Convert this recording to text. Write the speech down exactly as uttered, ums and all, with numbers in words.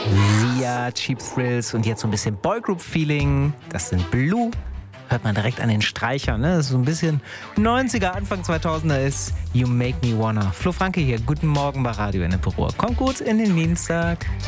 Sia, Cheap Thrills und jetzt so ein bisschen Boygroup-Feeling. Das sind Blue. Hört man direkt an den Streichern, ne? Das ist so ein bisschen neunziger, Anfang zweitausender ist You Make Me Wanna. Flo Franke hier, guten Morgen bei Radio Ennepe Ruhr. Kommt gut in den Dienstag.